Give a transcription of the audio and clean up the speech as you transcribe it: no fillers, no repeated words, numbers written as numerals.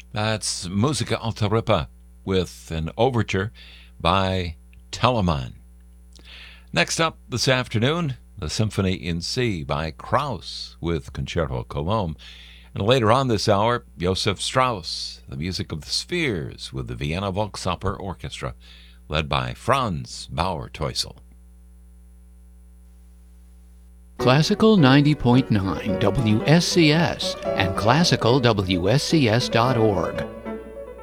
That's Musica Alta with an overture by Telemann. Next up this afternoon, the Symphony in C by Krauss with Concerto Colombe. And later on this hour, Joseph Strauss, the music of the Spheres with the Vienna Volksoper Orchestra, led by Franz Bauer-Teusel. Classical 90.9 WSCS and classicalwscs.org.